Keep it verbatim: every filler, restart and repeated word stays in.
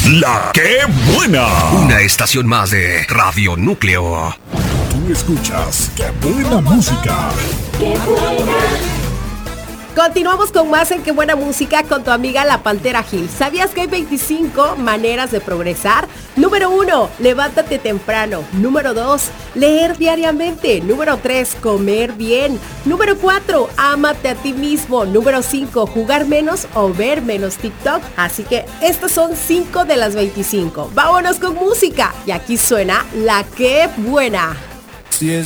La que buena. Una estación más de Radio Núcleo. Tú escuchas Qué buena música. ¡Qué buena! Continuamos con más en Qué buena música con tu amiga La Pantera Gil. ¿Sabías que hay veinticinco maneras de progresar? Número uno, levántate temprano. Número dos, leer diariamente. Número tres, comer bien. Número cuatro, ámate a ti mismo. Número cinco, jugar menos o ver menos TikTok. Así que estas son cinco de las veinticinco. Vámonos con música. Y aquí suena La que buena. Si es